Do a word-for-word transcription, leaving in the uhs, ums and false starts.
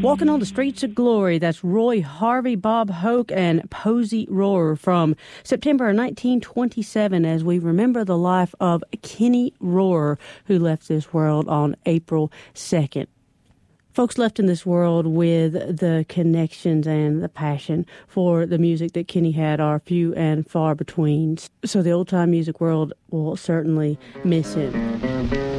Walking on the Streets of Glory, that's Roy Harvey, Bob Hope, and Posey Rohrer from September nineteen twenty-seven as we remember the life of Kenny Rohrer, who left this world on April second. Folks left in this world with the connections and the passion for the music that Kenny had are few and far between. So the old-time music world will certainly miss him.